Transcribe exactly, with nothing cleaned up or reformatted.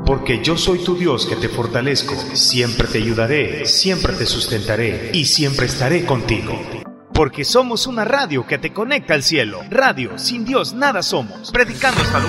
Porque yo soy tu Dios que te fortalezco, siempre te ayudaré, siempre te sustentaré y siempre estaré contigo. Porque somos una radio que te conecta al cielo. Radio, sin Dios nada somos. Predicando salud.